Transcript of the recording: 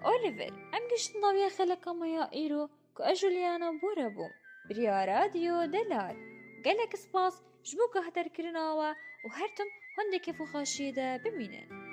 ئۆلیڤر ئەم گشتن داویە خەلەکەمەیە ئیرۆ کە ئەژولیانە بۆرە بووم بریا رادیۆ دەلال گەلێک سپاس ji bo guhdarkirinawe û her tim hindekî xweşiyê de bimînin.